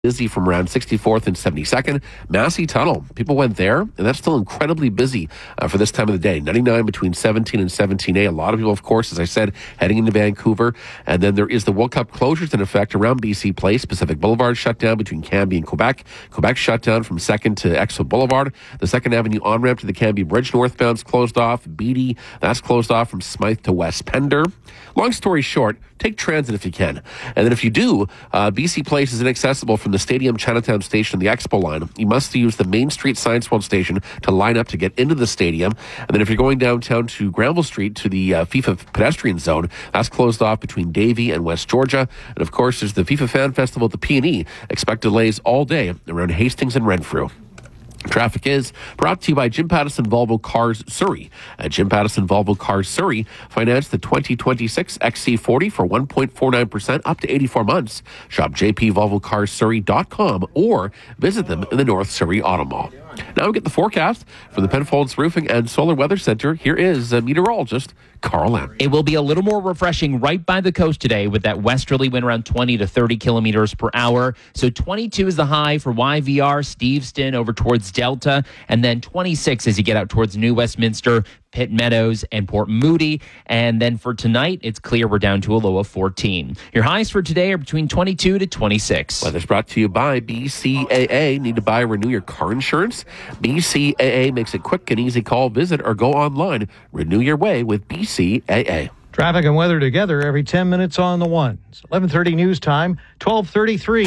busy from around 64th and 72nd. Massey Tunnel, people went there, and that's still incredibly busy for this time of the day. 99 between 17 and 17A. A lot of people, of course, as I said, heading into Vancouver. And then there is the World Cup closures in effect around BC Place. Pacific Boulevard shut down between Cambie and Quebec. Quebec shut down from 2nd to Expo Boulevard. The 2nd Avenue on-ramp to the Cambie Bridge northbound is closed off. Beatty, that's closed off from Smythe to West Pender. Long story short, take transit if you can. And then if you do, BC Place is inaccessible from the Stadium Chinatown Station and the Expo line. You must use the Main Street Science World Station to line up to get into the stadium. And then if you're going downtown to Granville Street to the FIFA pedestrian zone, that's closed off between Davie and West Georgia. And of course, there's the FIFA Fan Festival at the P&E. Expect delays all day around Hastings and Renfrew. Traffic is brought to you by Jim Pattison Volvo Cars Surrey. At Jim Pattison Volvo Cars Surrey, finance the 2026 XC40 for 1.49% up to 84 months. Shop jpvolvocarssurrey.com or visit them in the North Surrey Auto Mall. Now we get the forecast from the Penfolds Roofing and Solar Weather Center. Here is meteorologist Carl Lamb. It will be a little more refreshing right by the coast today with that westerly wind around 20 to 30 kilometers per hour. So 22 is the high for YVR, Steveston over towards Delta, and then 26 as you get out towards New Westminster, Pitt Meadows, and Port Moody. And then for tonight, it's clear we're down to a low of 14. Your highs for today are between 22 to 26. Weather's brought to you by BCAA. Need to buy or renew your car insurance? BCAA makes it quick and easy. Call, visit, or go online. Renew your way with BCAA. Traffic and weather together every 10 minutes on the ones. 11:30 news time, 12:33.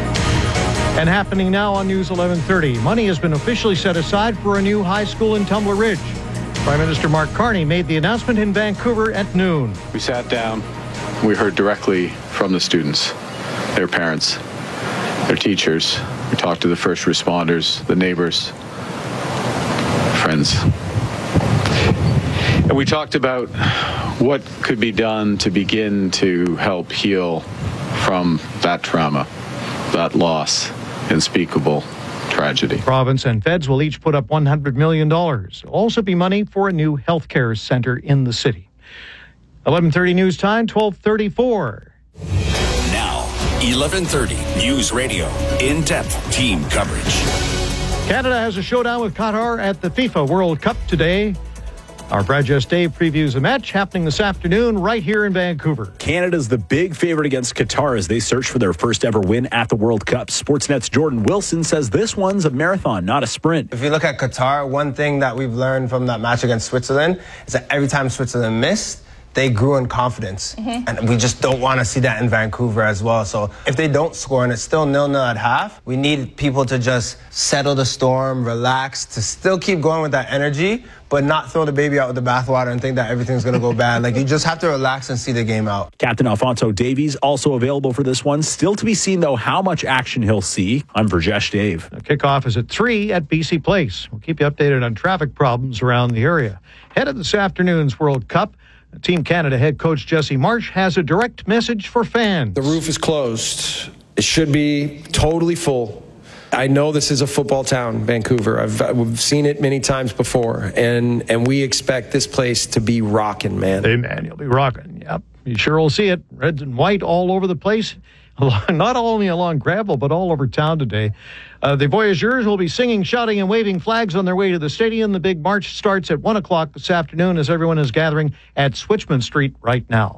And happening now on News 11:30. Money has been officially set aside for a new high school in Tumbler Ridge. Prime Minister Mark Carney made the announcement in Vancouver at noon. We sat down. We heard directly from the students, their parents, their teachers. We talked to the first responders, the neighbors, friends. And we talked about what could be done to begin to help heal from that trauma, that loss, unspeakable tragedy. Province and feds will each put up $100 million. There'll also be money for a new healthcare center in the city. 11:30 news time, 12:34. Now, 11:30 News Radio. In-depth team coverage. Canada has a showdown with Qatar at the FIFA World Cup today. Our Brad Just Dave previews the match happening this afternoon right here in Vancouver. Canada's the big favorite against Qatar as they search for their first ever win at the World Cup. Sportsnet's Jordan Wilson says this one's a marathon, not a sprint. If you look at Qatar, one thing that we've learned from that match against Switzerland is that every time Switzerland missed, they grew in confidence. And we just don't want to see that in Vancouver as well. So if they don't score and it's still 0-0 at half, we need people to just settle the storm, relax, to still keep going with that energy, but not throw the baby out with the bathwater and think that everything's going to go bad. Like, you just have to relax and see the game out. Captain Alfonso Davies also available for this one. Still to be seen, though, how much action he'll see. I'm Virjesh Dave. The kickoff is at 3 at BC Place. We'll keep you updated on traffic problems around the area. Ahead of this afternoon's World Cup, Team Canada head coach Jesse Marsh has a direct message for fans. The roof is closed. It should be totally full. I know this is a football town, Vancouver. We've seen it many times before, and we expect this place to be rocking, man. Hey, man, you'll be rocking. Yep, you sure will see it. Red and white all over the place. Not only along Granville, but all over town today. The Voyageurs will be singing, shouting, and waving flags on their way to the stadium. The big march starts at 1 o'clock this afternoon as everyone is gathering at Switchman Street right now.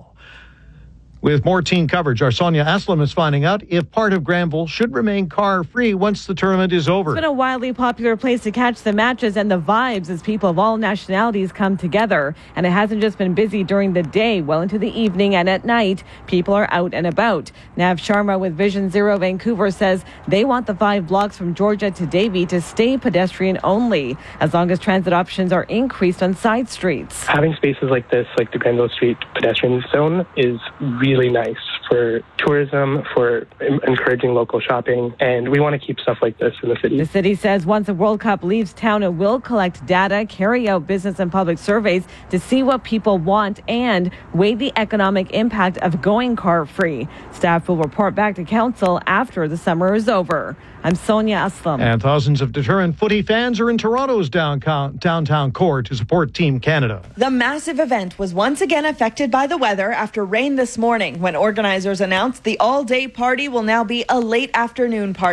With more team coverage, our Sonia Aslam is finding out if part of Granville should remain car-free once the tournament is over. It's been a wildly popular place to catch the matches and the vibes as people of all nationalities come together. And it hasn't just been busy during the day. Well into the evening and at night, people are out and about. Nav Sharma with Vision Zero Vancouver says they want the 5 blocks from Georgia to Davie to stay pedestrian only, as long as transit options are increased on side streets. Having spaces like this, like the Granville Street pedestrian zone, is really nice for tourism, for encouraging local shopping, and we want to keep stuff like this in the city. The city says once the World Cup leaves town, it will collect data, carry out business and public surveys to see what people want and weigh the economic impact of going car-free. Staff will report back to council after the summer is over. I'm Sonia Aslam. And thousands of determined footy fans are in Toronto's downtown core to support Team Canada. The massive event was once again affected by the weather after rain this morning when organizers organizers announced the all-day party will now be a late afternoon party.